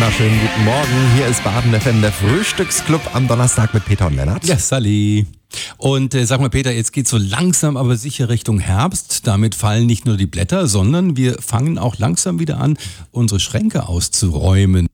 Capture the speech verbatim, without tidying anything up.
wunderschönen guten Morgen. Hier ist Baden F M, der Frühstücksclub am Donnerstag mit Peter und Lennart. Ja, Sally. Und äh, sag mal, Peter, jetzt geht so langsam aber sicher Richtung Herbst. Damit fallen nicht nur die Blätter, sondern wir fangen auch langsam wieder an, unsere Schränke auszuräumen.